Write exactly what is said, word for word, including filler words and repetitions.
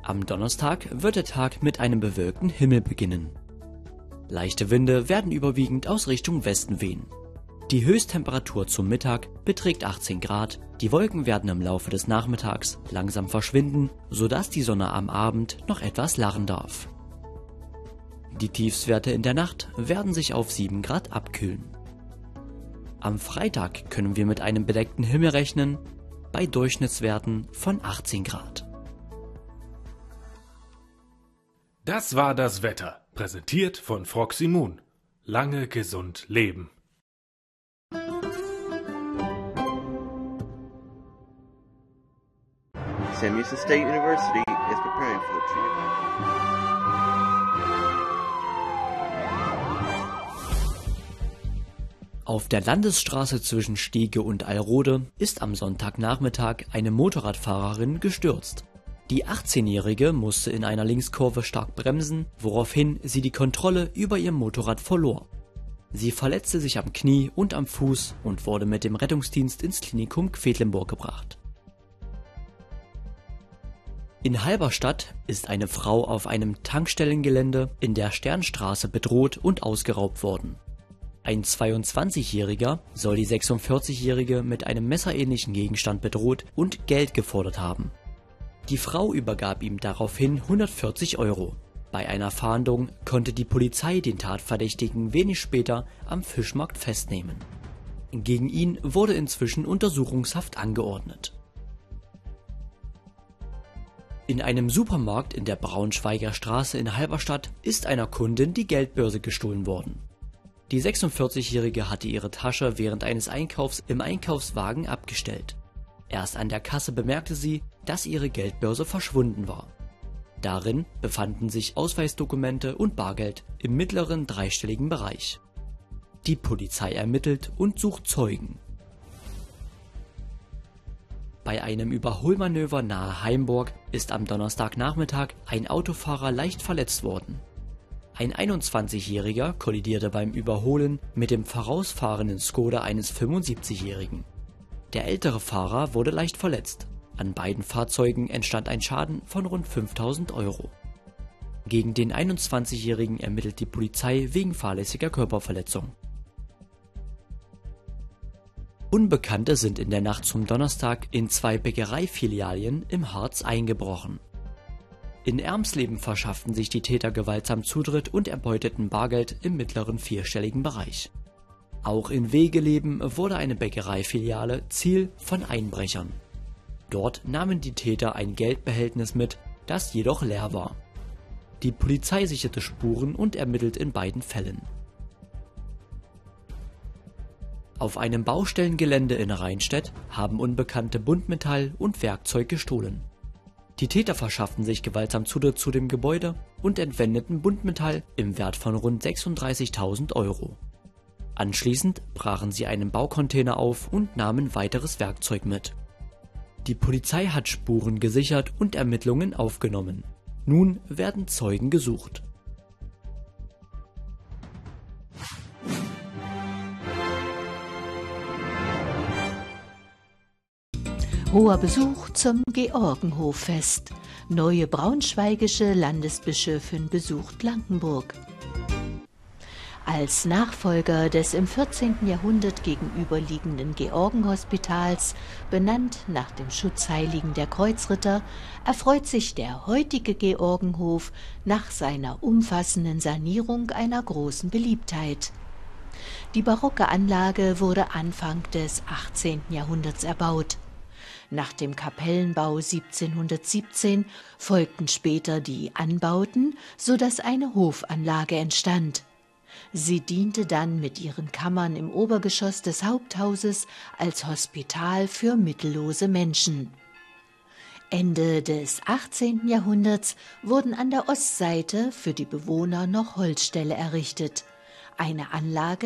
Am Donnerstag wird der Tag mit einem bewölkten Himmel beginnen. Leichte Winde werden überwiegend aus Richtung Westen wehen. Die Höchsttemperatur zum Mittag beträgt achtzehn Grad, die Wolken werden im Laufe des Nachmittags langsam verschwinden, sodass die Sonne am Abend noch etwas lachen darf. Die Tiefstwerte in der Nacht werden sich auf sieben Grad abkühlen. Am Freitag können wir mit einem bedeckten Himmel rechnen, bei Durchschnittswerten von achtzehn Grad. Das war das Wetter, präsentiert von Froxy Moon. Lange gesund leben. Sam Houston State University is preparing for the treaty. Auf der Landesstraße zwischen Stiege und Alrode ist am Sonntagnachmittag eine Motorradfahrerin gestürzt. Die achtzehnjährige musste in einer Linkskurve stark bremsen, woraufhin sie die Kontrolle über ihr Motorrad verlor. Sie verletzte sich am Knie und am Fuß und wurde mit dem Rettungsdienst ins Klinikum Quedlinburg gebracht. In Halberstadt ist eine Frau auf einem Tankstellengelände in der Sternstraße bedroht und ausgeraubt worden. Ein zweiundzwanzigjähriger soll die sechsundvierzigjährige mit einem messerähnlichen Gegenstand bedroht und Geld gefordert haben. Die Frau übergab ihm daraufhin hundertvierzig Euro. Bei einer Fahndung konnte die Polizei den Tatverdächtigen wenig später am Fischmarkt festnehmen. Gegen ihn wurde inzwischen Untersuchungshaft angeordnet. In einem Supermarkt in der Braunschweiger Straße in Halberstadt ist einer Kundin die Geldbörse gestohlen worden. Die sechsundvierzigjährige hatte ihre Tasche während eines Einkaufs im Einkaufswagen abgestellt. Erst an der Kasse bemerkte sie, dass ihre Geldbörse verschwunden war. Darin befanden sich Ausweisdokumente und Bargeld im mittleren dreistelligen Bereich. Die Polizei ermittelt und sucht Zeugen. Bei einem Überholmanöver nahe Heimburg ist am Donnerstagnachmittag ein Autofahrer leicht verletzt worden. Ein einundzwanzigjähriger kollidierte beim Überholen mit dem vorausfahrenden Skoda eines fünfundsiebzigjährigen. Der ältere Fahrer wurde leicht verletzt. An beiden Fahrzeugen entstand ein Schaden von rund fünftausend Euro. Gegen den einundzwanzigjährigen ermittelt die Polizei wegen fahrlässiger Körperverletzung. Unbekannte sind in der Nacht zum Donnerstag in zwei Bäckereifilialien im Harz eingebrochen. In Ermsleben verschafften sich die Täter gewaltsam Zutritt und erbeuteten Bargeld im mittleren vierstelligen Bereich. Auch in Wegeleben wurde eine Bäckereifiliale Ziel von Einbrechern. Dort nahmen die Täter ein Geldbehältnis mit, das jedoch leer war. Die Polizei sicherte Spuren und ermittelt in beiden Fällen. Auf einem Baustellengelände in Rheinstedt haben Unbekannte Buntmetall und Werkzeug gestohlen. Die Täter verschafften sich gewaltsam Zutritt zu dem Gebäude und entwendeten Buntmetall im Wert von rund sechsunddreißigtausend Euro. Anschließend brachen sie einen Baucontainer auf und nahmen weiteres Werkzeug mit. Die Polizei hat Spuren gesichert und Ermittlungen aufgenommen. Nun werden Zeugen gesucht. Hoher Besuch zum Georgenhoffest. Neue braunschweigische Landesbischöfin besucht Blankenburg. Als Nachfolger des im vierzehnten Jahrhundert gegenüberliegenden Georgenhospitals, benannt nach dem Schutzheiligen der Kreuzritter, erfreut sich der heutige Georgenhof nach seiner umfassenden Sanierung einer großen Beliebtheit. Die barocke Anlage wurde Anfang des achtzehnten Jahrhunderts erbaut. Nach dem Kapellenbau siebzehnhundertsiebzehn folgten später die Anbauten, sodass eine Hofanlage entstand. Sie diente dann mit ihren Kammern im Obergeschoss des Haupthauses als Hospital für mittellose Menschen. Ende des achtzehnten Jahrhunderts wurden an der Ostseite für die Bewohner noch Holzställe errichtet. Eine Anlage